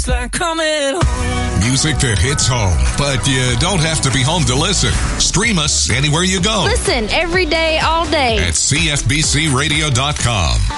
It's like coming home. Music that hits home, but you don't have to be home to listen. Stream us anywhere you go. Listen every day, all day at CFBCRadio.com.